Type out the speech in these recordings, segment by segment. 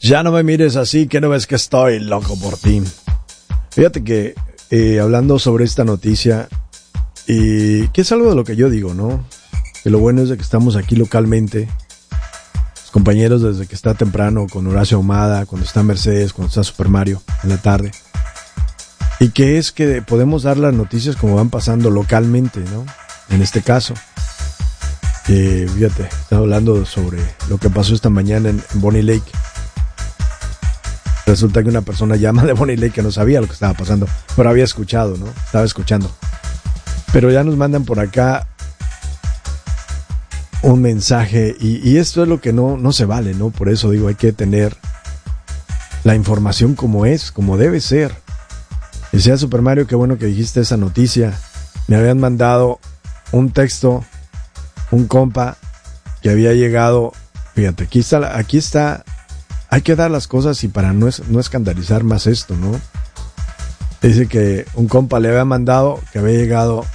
Ya no me mires así, que no ves que estoy loco por ti. Fíjate que hablando sobre esta noticia, que es algo de lo que yo digo, ¿no? Que lo bueno es de que estamos aquí localmente, los compañeros desde que está temprano, con Horacio Ahumada, cuando está Mercedes, cuando está Super Mario en la tarde. Y que es que podemos dar las noticias como van pasando localmente, ¿no? En este caso. Fíjate, estaba hablando sobre lo que pasó esta mañana en Bonnie Lake. Resulta que una persona llama de Bonnie Lake que no sabía lo que estaba pasando, pero había escuchado, ¿no? Estaba escuchando. Pero ya nos mandan por acá un mensaje y esto es lo que no se vale, ¿no? Por eso digo, hay que tener la información como es, como debe ser. Decía Super Mario, qué bueno que dijiste esa noticia. Me habían mandado un texto, un compa que había llegado. Fíjate, aquí está. Hay que dar las cosas y para no escandalizar más esto, ¿no? Dice que un compa le había mandado que había llegado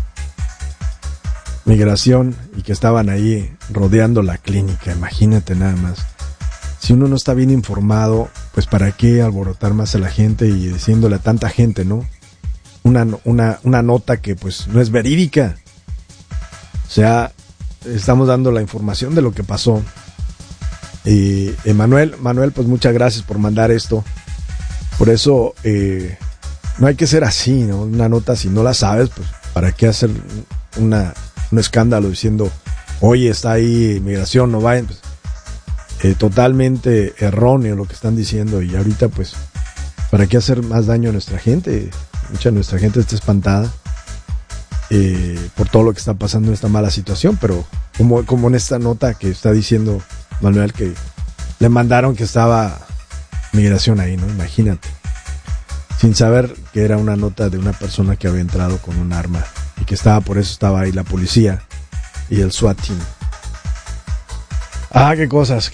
migración y que estaban ahí rodeando la clínica. Imagínate nada más. Si uno no está bien informado, pues para qué alborotar más a la gente y diciéndole a tanta gente, ¿no? Una nota que pues no es verídica. O sea, estamos dando la información de lo que pasó. Y Manuel, pues muchas gracias por mandar esto. Por eso no hay que ser así, ¿no? Una nota, si no la sabes, pues para qué hacer un escándalo diciendo, oye, está ahí migración, no vayan. Pues, totalmente erróneo lo que están diciendo. Y ahorita pues, ¿para qué hacer más daño a nuestra gente? Mucha de nuestra gente está espantada por todo lo que está pasando en esta mala situación. Pero como en esta nota que está diciendo Manuel, que le mandaron que estaba migración ahí, ¿no? Imagínate. Sin saber que era una nota de una persona que había entrado con un arma y que por eso estaba ahí la policía y el SWAT team. Qué cosas.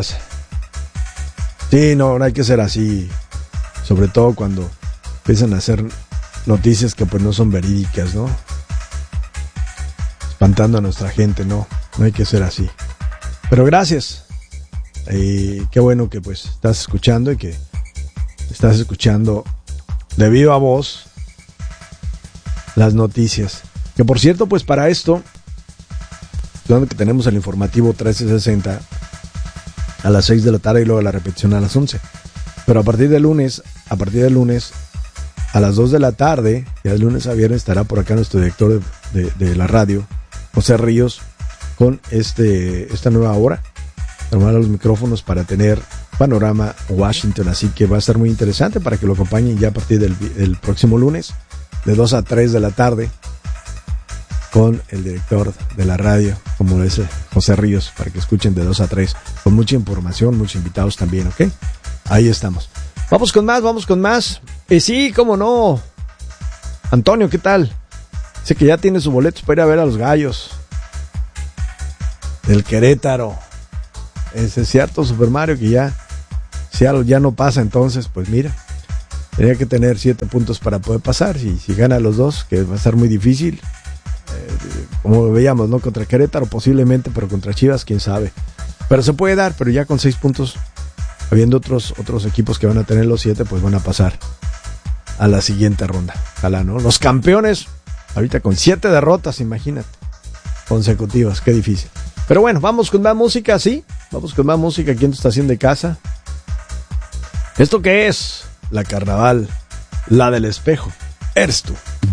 Sí, no hay que ser así. Sobre todo cuando empiezan a hacer noticias que pues no son verídicas, ¿no? Espantando a nuestra gente, no hay que ser así. Pero gracias. Qué bueno que pues estás escuchando y que estás escuchando de viva voz las noticias. Que por cierto, pues para esto, donde que tenemos el informativo 1360 a las 6 de la tarde y luego la repetición a las 11. Pero a partir del lunes a las 2 de la tarde, ya de lunes a viernes, estará por acá nuestro director de la radio, José Ríos, con esta nueva hora, tomar los micrófonos para tener Panorama Washington. Así que va a estar muy interesante para que lo acompañen ya a partir del próximo lunes, de 2 a 3 de la tarde, con el director de la radio, como es José Ríos, para que escuchen de 2 a 3, con mucha información, muchos invitados también, ¿ok? Ahí estamos. Vamos con más. Sí, cómo no. Antonio, ¿qué tal? Dice que ya tiene sus boletos para ir a ver a los Gallos del Querétaro. Es cierto, Super Mario, que ya no pasa, entonces, pues mira, tenía que tener 7 puntos para poder pasar. Si gana los dos, que va a ser muy difícil, como lo veíamos, ¿no? Contra Querétaro posiblemente, pero contra Chivas, quién sabe. Pero se puede dar, pero ya con 6 puntos, habiendo otros equipos que van a tener los 7, pues van a pasar a la siguiente ronda. Ojalá, ¿no? Los campeones, ahorita con 7 derrotas, imagínate, consecutivas, qué difícil. Pero bueno, vamos con más música, ¿sí? Vamos con más música aquí en tu estación de casa. ¿Esto qué es? La Carnaval, la del espejo. Eres tú.